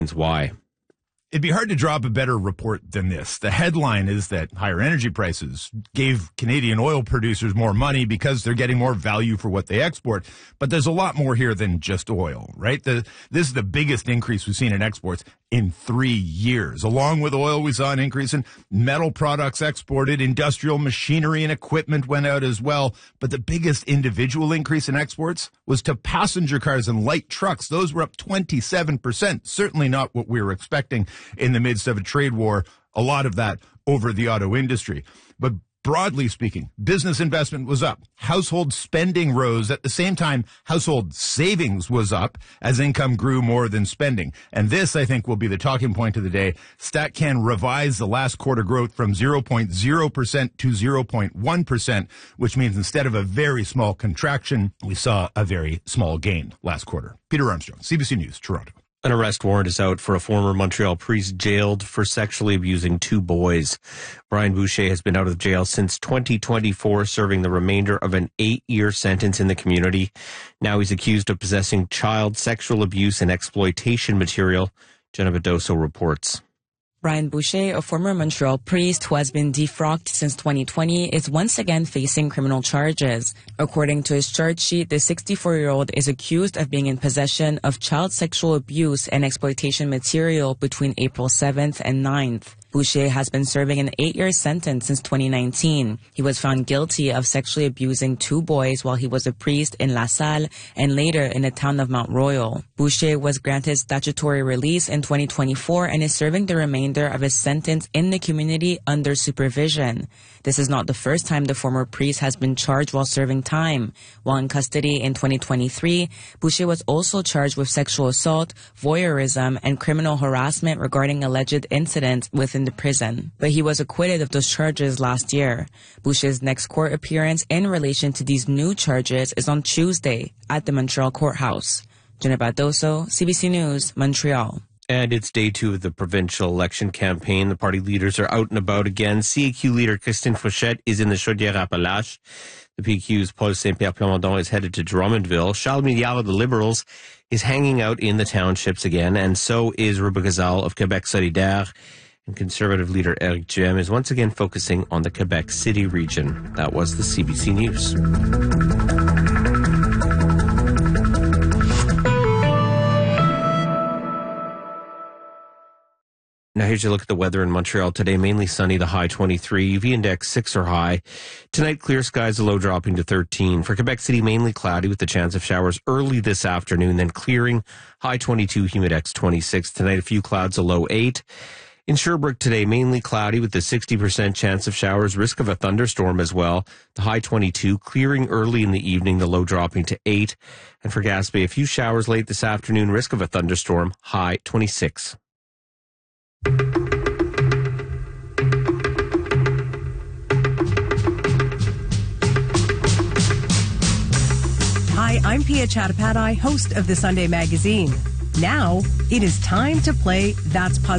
Why? It'd be hard to draw up a better report than this. The headline is that higher energy prices gave Canadian oil producers more money because they're getting more value for what they export. But there's a lot more here than just oil, right? This is the biggest increase we've seen in exports in 3 years. Along with oil, we saw an increase in metal products exported. Industrial machinery and equipment went out as well. But the biggest individual increase in exports was to passenger cars and light trucks. Those were up 27%. Certainly not what we were expecting in the midst of a trade war, a lot of that over the auto industry. But broadly speaking, business investment was up. Household spending rose. At the same time, household savings was up as income grew more than spending. And this, I think, will be the talking point of the day. StatCan revised the last quarter growth from 0.0% to 0.1%, which means instead of a very small contraction, we saw a very small gain last quarter. Peter Armstrong, CBC News, Toronto. An arrest warrant is out for a former Montreal priest jailed for sexually abusing 2 boys. Brian Boucher has been out of jail since 2024, serving the remainder of an 8-year sentence in the community. Now he's accused of possessing child sexual abuse and exploitation material. Jenna Bedoso reports. Brian Boucher, a former Montreal priest who has been defrocked since 2020, is once again facing criminal charges. According to his charge sheet, the 64-year-old is accused of being in possession of child sexual abuse and exploitation material between April 7th and 9th. Boucher has been serving an 8-year sentence since 2019. He was found guilty of sexually abusing 2 boys while he was a priest in La Salle and later in the town of Mount Royal. Boucher was granted statutory release in 2024 and is serving the remainder of his sentence in the community under supervision. This is not the first time the former priest has been charged while serving time. While in custody in 2023, Boucher was also charged with sexual assault, voyeurism, and criminal harassment regarding alleged incidents within the prison. But he was acquitted of those charges last year. Boucher's next court appearance in relation to these new charges is on Tuesday at the Montreal courthouse. Jenna Bedoso, CBC News, Montreal. And it's day 2 of the provincial election campaign. The party leaders are out and about again. CAQ leader Christine Fauchette is in the Chaudière-Appalaches. The PQ's Paul Saint-Pierre Plamondon is headed to Drummondville. Charles Milliard of the Liberals is hanging out in the townships again, and so is Ruba Gazal of Quebec Solidaire. And Conservative leader Éric Duhem is once again focusing on the Quebec City region. That was the CBC News. Now here's your look at the weather in Montreal today. Mainly sunny, the high 23. UV index 6 or high. Tonight, clear skies, the low dropping to 13. For Quebec City, mainly cloudy with the chance of showers early this afternoon, then clearing, high 22, humidex 26. Tonight, a few clouds, a low 8. In Sherbrooke today, mainly cloudy with the 60% chance of showers, risk of a thunderstorm as well. The high 22, clearing early in the evening, the low dropping to 8. And for Gaspé, a few showers late this afternoon, risk of a thunderstorm, high 26. Hi, I'm Pia Chattopadhyay, host of the Sunday Magazine. Now, it is time to play That's Puzzle.